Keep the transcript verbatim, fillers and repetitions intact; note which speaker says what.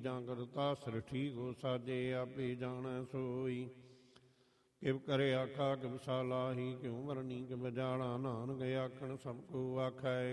Speaker 1: ਜਾਂ ਕਰਤਾ ਸਿਰ ਠੀਕ ਹੋ ਸਾਜੇ ਆਪੇ ਜਾਣੈ ਸੋਈ। ਕਿਵ ਕਰੇ ਆਖਾ ਕਿਵ ਸਾਲਾਹੀ ਕਿਉ ਵਰਨੀ ਕਿਵ ਜਾਣਾ ਨਾਨਕ ਆਖਣ ਸਭ ਕੋ ਆਖੈ